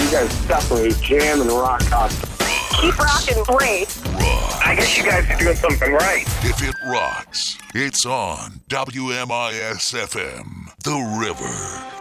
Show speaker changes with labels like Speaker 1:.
Speaker 1: You guys separate jam and rock concert.
Speaker 2: Keep rocking great.
Speaker 3: Rock. I guess you guys are doing something right.
Speaker 4: If it rocks, it's on WMIS FM, The River.